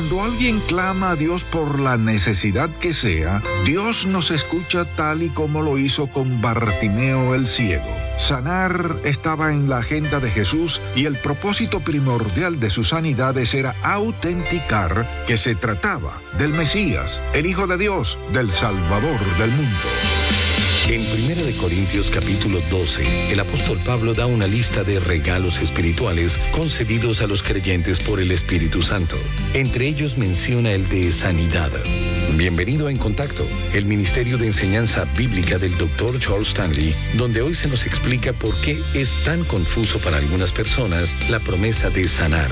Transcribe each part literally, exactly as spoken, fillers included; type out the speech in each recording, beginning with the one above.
Cuando alguien clama a Dios por la necesidad que sea, Dios nos escucha tal y como lo hizo con Bartimeo el ciego. Sanar estaba en la agenda de Jesús y el propósito primordial de sus sanidades era autenticar que se trataba del Mesías, el Hijo de Dios, del Salvador del mundo. En Primera de Corintios capítulo doce, el apóstol Pablo da una lista de regalos espirituales concedidos a los creyentes por el Espíritu Santo. Entre ellos menciona el de sanidad. Bienvenido a En Contacto, el Ministerio de Enseñanza Bíblica del doctor Charles Stanley, donde hoy se nos explica por qué es tan confuso para algunas personas la promesa de sanar.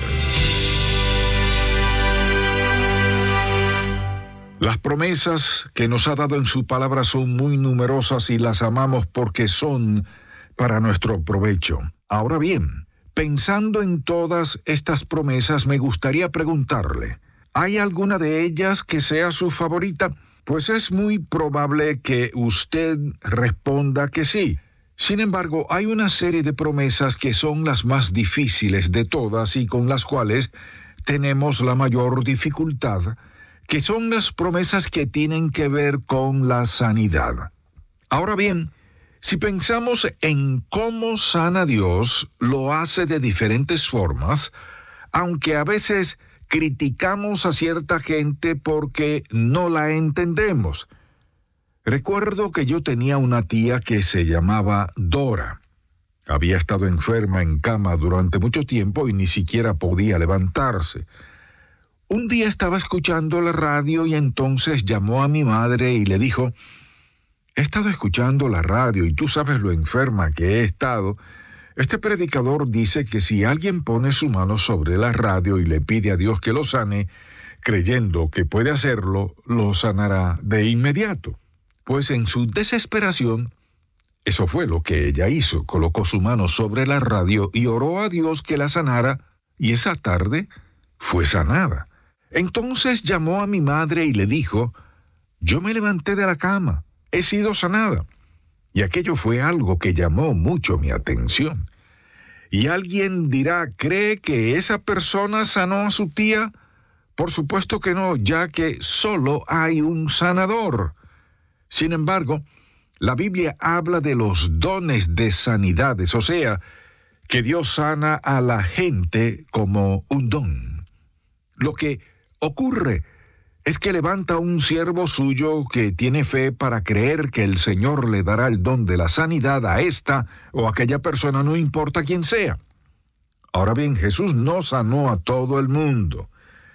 Las promesas que nos ha dado en su palabra son muy numerosas y las amamos porque son para nuestro provecho. Ahora bien, pensando en todas estas promesas, me gustaría preguntarle, ¿hay alguna de ellas que sea su favorita? Pues es muy probable que usted responda que sí. Sin embargo, hay una serie de promesas que son las más difíciles de todas y con las cuales tenemos la mayor dificultad, que son las promesas que tienen que ver con la sanidad. Ahora bien, si pensamos en cómo sana Dios, lo hace de diferentes formas, aunque a veces criticamos a cierta gente porque no la entendemos. Recuerdo que yo tenía una tía que se llamaba Dora. Había estado enferma en cama durante mucho tiempo y ni siquiera podía levantarse. Un día estaba escuchando la radio y entonces llamó a mi madre y le dijo, he estado escuchando la radio y tú sabes lo enferma que he estado. Este predicador dice que si alguien pone su mano sobre la radio y le pide a Dios que lo sane, creyendo que puede hacerlo, lo sanará de inmediato. Pues en su desesperación, eso fue lo que ella hizo. Colocó su mano sobre la radio y oró a Dios que la sanara y esa tarde fue sanada. Entonces llamó a mi madre y le dijo, yo me levanté de la cama, he sido sanada. Y aquello fue algo que llamó mucho mi atención. Y alguien dirá, ¿cree que esa persona sanó a su tía? Por supuesto que no, ya que solo hay un sanador. Sin embargo, la Biblia habla de los dones de sanidades, o sea, que Dios sana a la gente como un don. Lo que ocurre es que levanta un siervo suyo que tiene fe para creer que el Señor le dará el don de la sanidad a esta o aquella persona, no importa quién sea. Ahora bien, Jesús no sanó a todo el mundo.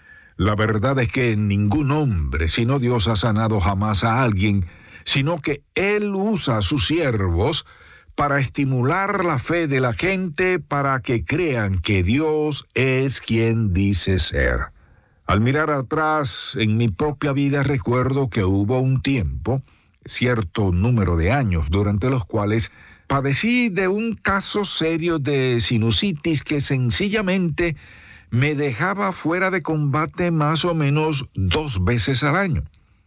La verdad es que ningún hombre, sino Dios, ha sanado jamás a alguien, sino que Él usa a sus siervos para estimular la fe de la gente para que crean que Dios es quien dice ser. Al mirar atrás en mi propia vida recuerdo que hubo un tiempo, cierto número de años, durante los cuales padecí de un caso serio de sinusitis que sencillamente me dejaba fuera de combate más o menos dos veces al año.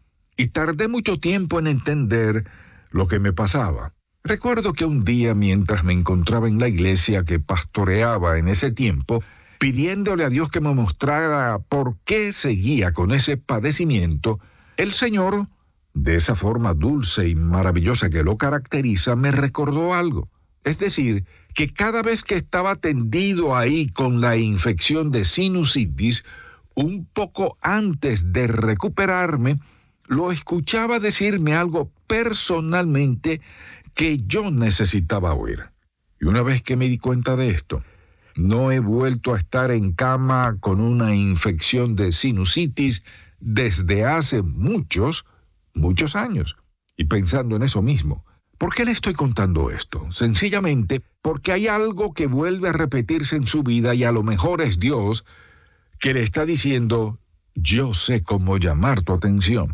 Y tardé mucho tiempo en entender lo que me pasaba. Recuerdo que un día, mientras me encontraba en la iglesia que pastoreaba en ese tiempo, pidiéndole a Dios que me mostrara por qué seguía con ese padecimiento, el Señor, de esa forma dulce y maravillosa que lo caracteriza, me recordó algo. Es decir, que cada vez que estaba tendido ahí con la infección de sinusitis, un poco antes de recuperarme, lo escuchaba decirme algo personalmente que yo necesitaba oír. Y una vez que me di cuenta de esto, no he vuelto a estar en cama con una infección de sinusitis desde hace muchos, muchos años. Y pensando en eso mismo, ¿por qué le estoy contando esto? Sencillamente porque hay algo que vuelve a repetirse en su vida y a lo mejor es Dios que le está diciendo, yo sé cómo llamar tu atención.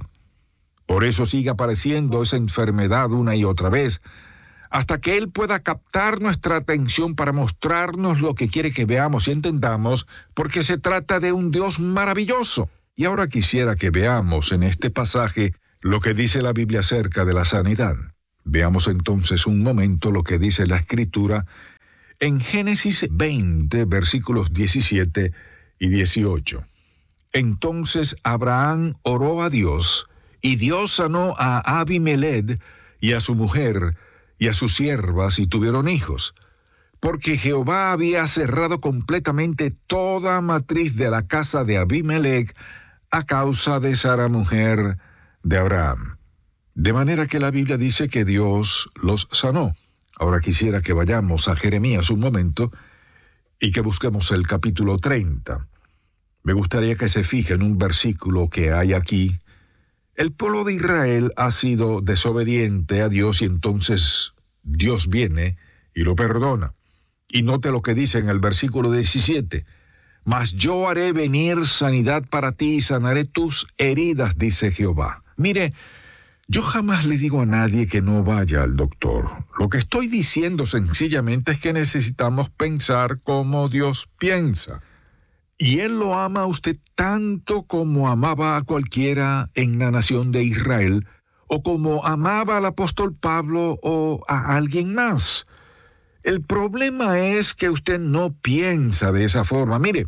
Por eso sigue apareciendo esa enfermedad una y otra vez, hasta que Él pueda captar nuestra atención para mostrarnos lo que quiere que veamos y entendamos, porque se trata de un Dios maravilloso. Y ahora quisiera que veamos en este pasaje lo que dice la Biblia acerca de la sanidad. Veamos entonces un momento lo que dice la Escritura en Génesis veinte, versículos diecisiete y dieciocho. Entonces Abraham oró a Dios, y Dios sanó a Abimelech y a su mujer y a sus siervas, y tuvieron hijos, porque Jehová había cerrado completamente toda matriz de la casa de Abimelech a causa de Sara, mujer de Abraham. De manera que la Biblia dice que Dios los sanó. Ahora quisiera que vayamos a Jeremías un momento y que busquemos el capítulo treinta. Me gustaría que se fije en un versículo que hay aquí. El pueblo de Israel ha sido desobediente a Dios y entonces Dios viene y lo perdona. Y note lo que dice en el versículo diecisiete. Mas yo haré venir sanidad para ti y sanaré tus heridas, dice Jehová. Mire, yo jamás le digo a nadie que no vaya al doctor. Lo que estoy diciendo sencillamente es que necesitamos pensar como Dios piensa. Y Él lo ama a usted tanto como amaba a cualquiera en la nación de Israel, o como amaba al apóstol Pablo o a alguien más. El problema es que usted no piensa de esa forma. Mire,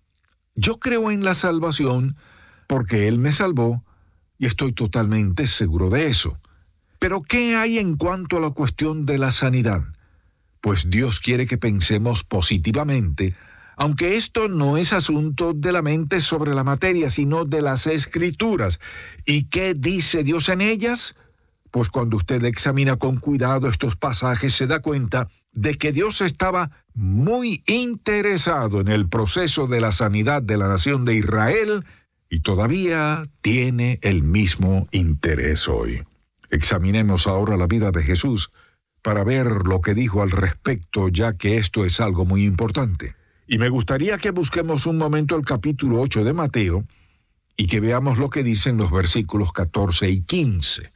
yo creo en la salvación porque Él me salvó y estoy totalmente seguro de eso. Pero ¿qué hay en cuanto a la cuestión de la sanidad? Pues Dios quiere que pensemos positivamente, aunque esto no es asunto de la mente sobre la materia, sino de las Escrituras. ¿Y qué dice Dios en ellas? Pues cuando usted examina con cuidado estos pasajes se da cuenta de que Dios estaba muy interesado en el proceso de la sanidad de la nación de Israel y todavía tiene el mismo interés hoy. Examinemos ahora la vida de Jesús para ver lo que dijo al respecto, ya que esto es algo muy importante. Y me gustaría que busquemos un momento el capítulo ocho de Mateo y que veamos lo que dicen los versículos catorce y quince.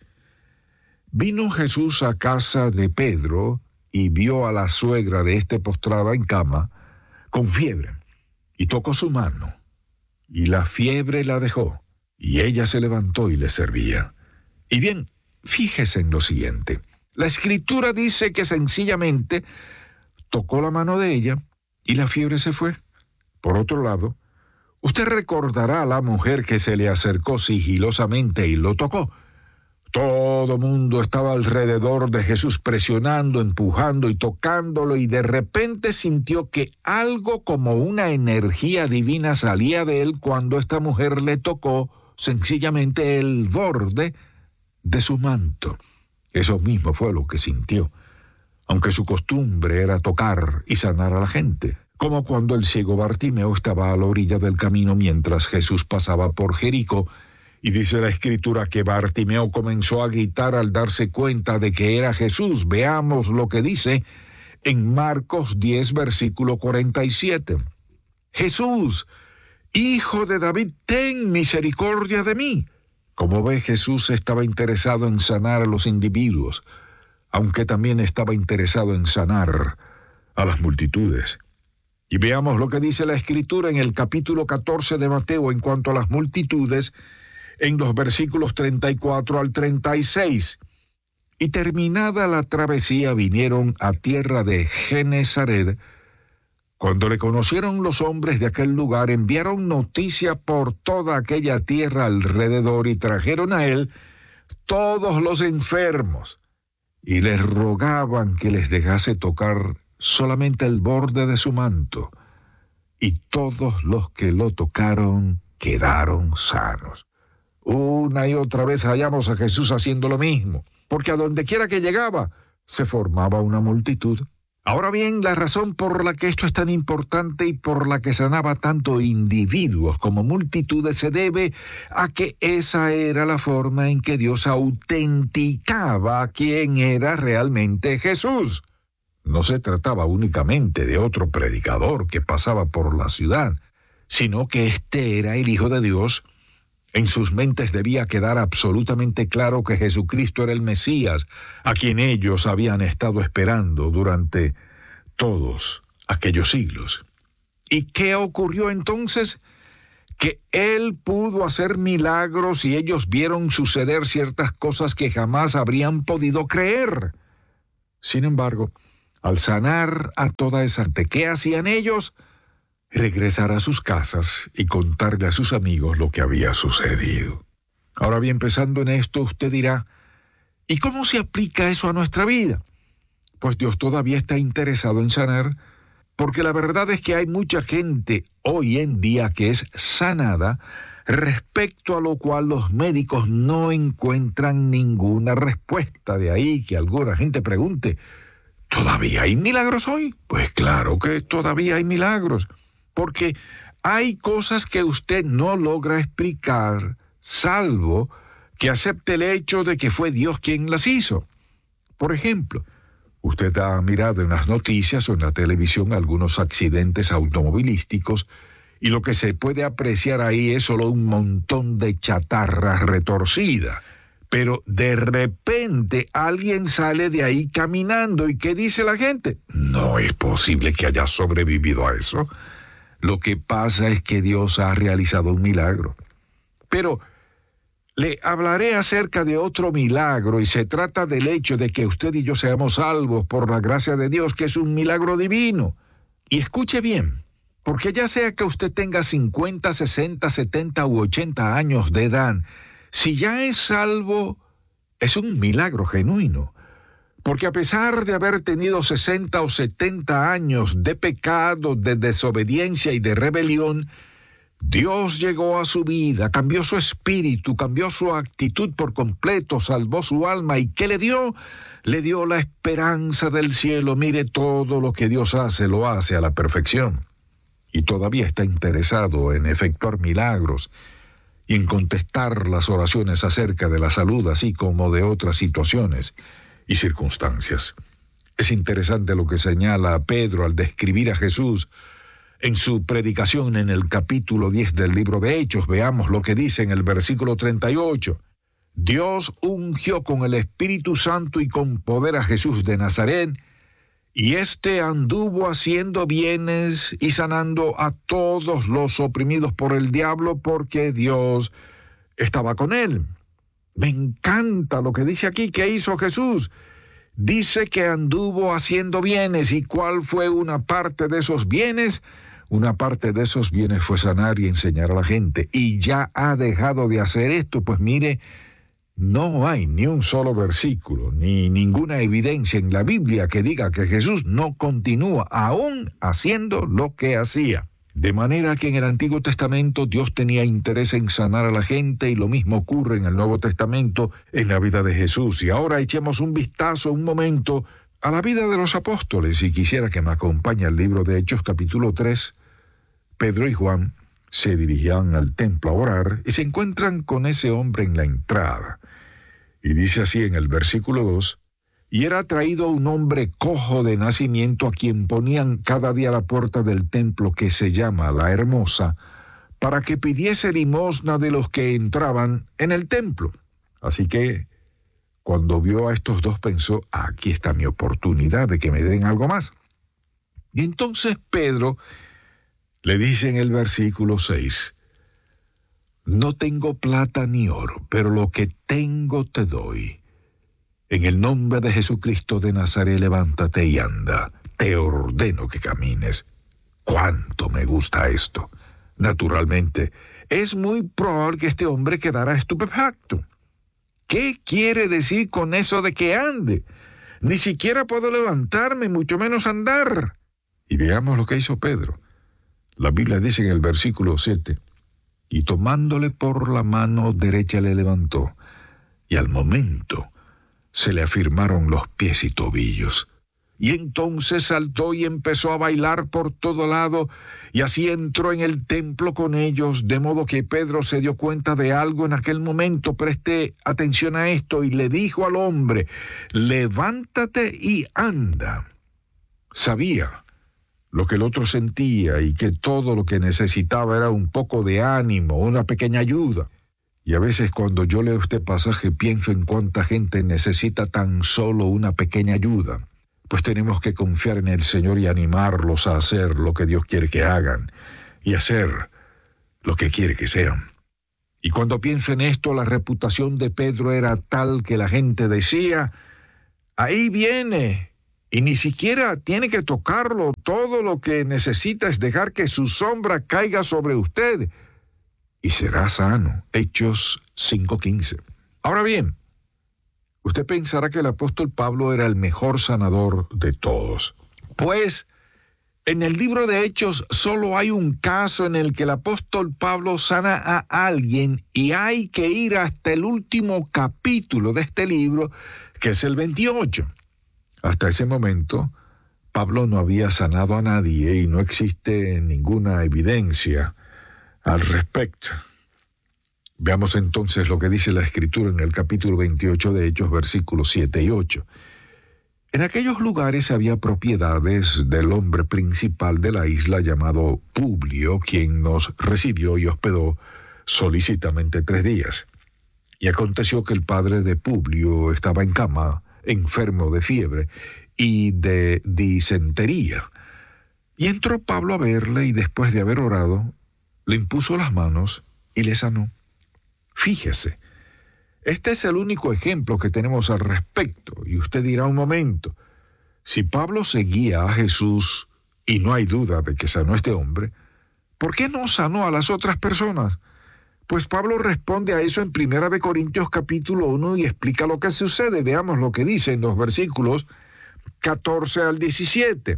Vino Jesús a casa de Pedro y vio a la suegra de éste postrada en cama, con fiebre, y tocó su mano, y la fiebre la dejó, y ella se levantó y le servía. Y bien, fíjese en lo siguiente. La Escritura dice que sencillamente tocó la mano de ella, y la fiebre se fue. Por otro lado, usted recordará a la mujer que se le acercó sigilosamente y lo tocó. Todo mundo estaba alrededor de Jesús presionando, empujando y tocándolo, y de repente sintió que algo como una energía divina salía de él cuando esta mujer le tocó sencillamente el borde de su manto. Eso mismo fue lo que sintió, aunque su costumbre era tocar y sanar a la gente, como cuando el ciego Bartimeo estaba a la orilla del camino mientras Jesús pasaba por Jericó. Y dice la Escritura que Bartimeo comenzó a gritar al darse cuenta de que era Jesús. Veamos lo que dice en Marcos diez, versículo cuarenta y siete. Jesús, Hijo de David, ten misericordia de mí. Como ve, Jesús estaba interesado en sanar a los individuos, aunque también estaba interesado en sanar a las multitudes. Y veamos lo que dice la Escritura en el capítulo catorce de Mateo en cuanto a las multitudes, en los versículos treinta y cuatro al treinta y seis. Y terminada la travesía vinieron a tierra de Genesaret. Cuando le conocieron los hombres de aquel lugar, enviaron noticia por toda aquella tierra alrededor y trajeron a él todos los enfermos y les rogaban que les dejase tocar solamente el borde de su manto. Y todos los que lo tocaron quedaron sanos. Una y otra vez hallamos a Jesús haciendo lo mismo, porque a donde quiera que llegaba, se formaba una multitud. Ahora bien, la razón por la que esto es tan importante y por la que sanaba tanto individuos como multitudes se debe a que esa era la forma en que Dios autenticaba quién era realmente Jesús. No se trataba únicamente de otro predicador que pasaba por la ciudad, sino que este era el Hijo de Dios. En sus mentes debía quedar absolutamente claro que Jesucristo era el Mesías, a quien ellos habían estado esperando durante todos aquellos siglos. ¿Y qué ocurrió entonces? Que Él pudo hacer milagros y ellos vieron suceder ciertas cosas que jamás habrían podido creer. Sin embargo, al sanar a toda esa gente, ¿qué hacían ellos? regresar a sus casas y contarle a sus amigos lo que había sucedido. Ahora bien, pensando en esto, usted dirá, ¿y cómo se aplica eso a nuestra vida? Pues Dios todavía está interesado en sanar, porque la verdad es que hay mucha gente hoy en día que es sanada, respecto a lo cual los médicos no encuentran ninguna respuesta. De ahí que alguna gente pregunte, ¿todavía hay milagros hoy? Pues claro que todavía hay milagros, porque hay cosas que usted no logra explicar, salvo que acepte el hecho de que fue Dios quien las hizo. Por ejemplo, usted ha mirado en las noticias o en la televisión algunos accidentes automovilísticos y lo que se puede apreciar ahí es solo un montón de chatarra retorcida. Pero de repente alguien sale de ahí caminando y ¿qué dice la gente? No es posible que haya sobrevivido a eso. Lo que pasa es que Dios ha realizado un milagro. Pero le hablaré acerca de otro milagro y se trata del hecho de que usted y yo seamos salvos por la gracia de Dios, que es un milagro divino. Y escuche bien, porque ya sea que usted tenga cincuenta, sesenta, setenta u ochenta años de edad, si ya es salvo, es un milagro genuino. Porque a pesar de haber tenido sesenta o setenta años de pecado, de desobediencia y de rebelión, Dios llegó a su vida, cambió su espíritu, cambió su actitud por completo, salvó su alma. ¿Y qué le dio? Le dio la esperanza del cielo. Mire, todo lo que Dios hace, lo hace a la perfección. Y todavía está interesado en efectuar milagros y en contestar las oraciones acerca de la salud, así como de otras situaciones y circunstancias. Es interesante lo que señala Pedro al describir a Jesús en su predicación en el capítulo diez del libro de Hechos. Veamos lo que dice en el versículo treinta y ocho. Dios ungió con el Espíritu Santo y con poder a Jesús de Nazaret, y éste anduvo haciendo bienes y sanando a todos los oprimidos por el diablo, porque Dios estaba con él. Me encanta lo que dice aquí. ¿Qué hizo Jesús? Dice que anduvo haciendo bienes. ¿Y cuál fue una parte de esos bienes? Una parte de esos bienes fue sanar y enseñar a la gente. Y ya ha dejado de hacer esto. Pues mire, no hay ni un solo versículo, ni ninguna evidencia en la Biblia que diga que Jesús no continúa aún haciendo lo que hacía. De manera que en el Antiguo Testamento Dios tenía interés en sanar a la gente y lo mismo ocurre en el Nuevo Testamento en la vida de Jesús. Y ahora echemos un vistazo, un momento, a la vida de los apóstoles. Y quisiera que me acompañe al libro de Hechos capítulo tres. Pedro y Juan se dirigían al templo a orar y se encuentran con ese hombre en la entrada. Y dice así en el versículo dos, y era traído un hombre cojo de nacimiento a quien ponían cada día a la puerta del templo que se llama La Hermosa, para que pidiese limosna de los que entraban en el templo. Así que cuando vio a estos dos pensó, aquí está mi oportunidad de que me den algo más. Y entonces Pedro le dice en el versículo seis, no tengo plata ni oro, pero lo que tengo te doy. En el nombre de Jesucristo de Nazaret, levántate y anda. Te ordeno que camines. ¡Cuánto me gusta esto! Naturalmente, es muy probable que este hombre quedara estupefacto. ¿Qué quiere decir con eso de que ande? Ni siquiera puedo levantarme, mucho menos andar. Y veamos lo que hizo Pedro. La Biblia dice en el versículo siete, y tomándole por la mano derecha le levantó, y al momento se le afirmaron los pies y tobillos. Y entonces saltó y empezó a bailar por todo lado, y así entró en el templo con ellos, de modo que Pedro se dio cuenta de algo en aquel momento. Preste atención a esto, y le dijo al hombre, levántate y anda. Sabía lo que el otro sentía y que todo lo que necesitaba era un poco de ánimo, una pequeña ayuda. Y a veces cuando yo leo este pasaje pienso en cuánta gente necesita tan solo una pequeña ayuda. Pues tenemos que confiar en el Señor y animarlos a hacer lo que Dios quiere que hagan y hacer lo que quiere que sean. Y cuando pienso en esto, la reputación de Pedro era tal que la gente decía, ahí viene Y ni siquiera tiene que tocarlo. Todo lo que necesita es dejar que su sombra caiga sobre usted y será sano. Hechos cinco quince. Ahora bien, usted pensará que el apóstol Pablo era el mejor sanador de todos. Pues en el libro de Hechos solo hay un caso en el que el apóstol Pablo sana a alguien y hay que ir hasta el último capítulo de este libro, que es el veintiocho. Hasta ese momento, Pablo no había sanado a nadie y no existe ninguna evidencia al respecto. Veamos entonces lo que dice la Escritura en el capítulo veintiocho de Hechos, versículos siete y ocho. En aquellos lugares había propiedades del hombre principal de la isla llamado Publio, quien nos recibió y hospedó solícitamente tres días. Y aconteció que el padre de Publio estaba en cama, enfermo de fiebre y de disentería. Y entró Pablo a verle y después de haber orado, le impuso las manos y le sanó. Fíjese, este es el único ejemplo que tenemos al respecto. Y usted dirá un momento, si Pablo seguía a Jesús y no hay duda de que sanó a este hombre, ¿por qué no sanó a las otras personas? Pues Pablo responde a eso en Primera de Corintios capítulo uno y explica lo que sucede. Veamos lo que dice en los versículos catorce al diecisiete.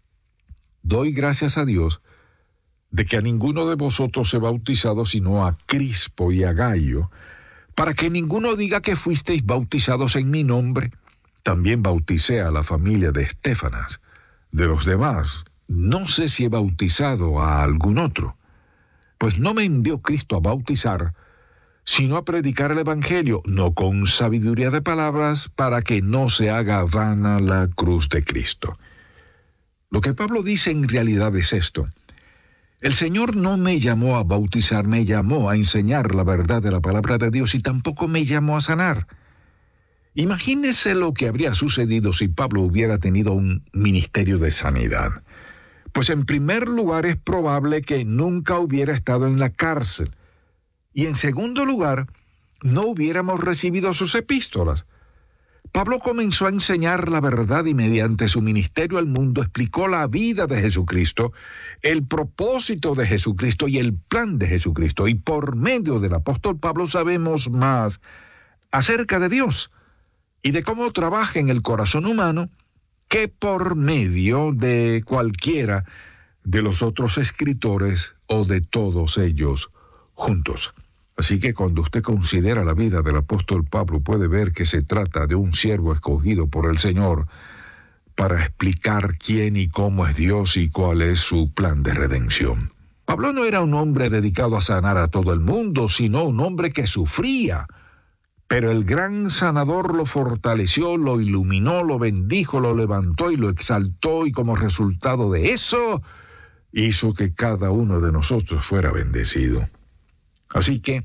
Doy gracias a Dios de que a ninguno de vosotros he bautizado sino a Crispo y a Gayo, para que ninguno diga que fuisteis bautizados en mi nombre. También bauticé a la familia de Estéfanas. De los demás, no sé si he bautizado a algún otro. Pues no me envió Cristo a bautizar, sino a predicar el Evangelio, no con sabiduría de palabras, para que no se haga vana la cruz de Cristo. Lo que Pablo dice en realidad es esto. El Señor no me llamó a bautizar, me llamó a enseñar la verdad de la palabra de Dios y tampoco me llamó a sanar. Imagínese lo que habría sucedido si Pablo hubiera tenido un ministerio de sanidad. Pues en primer lugar es probable que nunca hubiera estado en la cárcel. Y en segundo lugar, no hubiéramos recibido sus epístolas. Pablo comenzó a enseñar la verdad y mediante su ministerio al mundo explicó la vida de Jesucristo, el propósito de Jesucristo y el plan de Jesucristo. Y por medio del apóstol Pablo sabemos más acerca de Dios y de cómo trabaja en el corazón humano que por medio de cualquiera de los otros escritores o de todos ellos juntos. Así que cuando usted considera la vida del apóstol Pablo, puede ver que se trata de un siervo escogido por el Señor para explicar quién y cómo es Dios y cuál es su plan de redención. Pablo no era un hombre dedicado a sanar a todo el mundo, sino un hombre que sufría. Pero el gran sanador lo fortaleció, lo iluminó, lo bendijo, lo levantó y lo exaltó, y como resultado de eso, hizo que cada uno de nosotros fuera bendecido. Así que,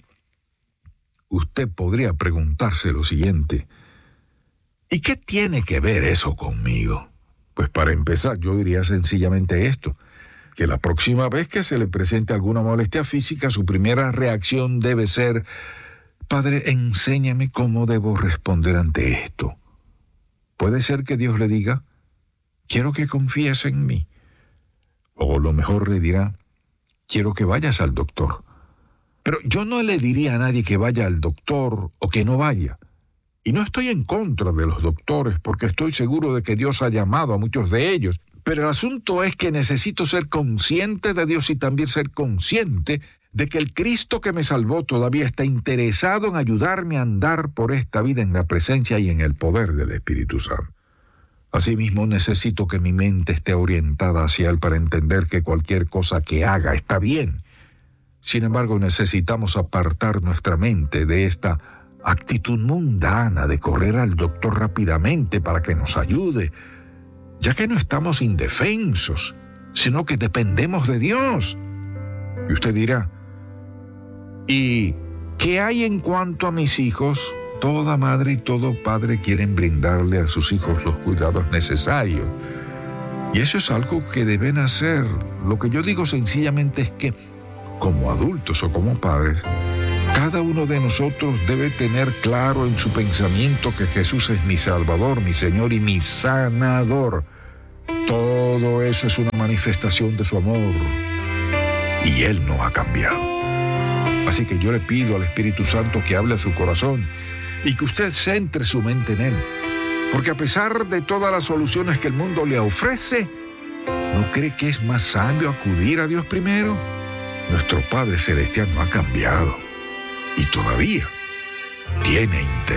usted podría preguntarse lo siguiente: ¿y qué tiene que ver eso conmigo? Pues para empezar, yo diría sencillamente esto, que la próxima vez que se le presente alguna molestia física, su primera reacción debe ser: Padre, enséñame cómo debo responder ante esto. Puede ser que Dios le diga: quiero que confíes en mí. O lo mejor le dirá: quiero que vayas al doctor. Pero yo no le diría a nadie que vaya al doctor o que no vaya. Y no estoy en contra de los doctores, porque estoy seguro de que Dios ha llamado a muchos de ellos. Pero el asunto es que necesito ser consciente de Dios y también ser consciente de que el Cristo que me salvó todavía está interesado en ayudarme a andar por esta vida en la presencia y en el poder del Espíritu Santo. Asimismo, necesito que mi mente esté orientada hacia Él para entender que cualquier cosa que haga está bien. Sin embargo, necesitamos apartar nuestra mente de esta actitud mundana de correr al doctor rápidamente para que nos ayude, ya que no estamos indefensos, sino que dependemos de Dios. Y usted dirá: ¿y qué hay en cuanto a mis hijos? Toda madre y todo padre quieren brindarle a sus hijos los cuidados necesarios. Y eso es algo que deben hacer. Lo que yo digo sencillamente es que, como adultos o como padres, cada cada uno de nosotros debe tener claro en su pensamiento que Jesús es mi Salvador, mi Señor y mi sanador. Todo eso es una manifestación de su amor y Él no ha cambiado. Así que yo le pido al Espíritu Santo que hable a su corazón y que usted centre su mente en Él. Porque a pesar de todas las soluciones que el mundo le ofrece, ¿no cree que es más sabio acudir a Dios primero? Nuestro Padre Celestial no ha cambiado y todavía tiene interés.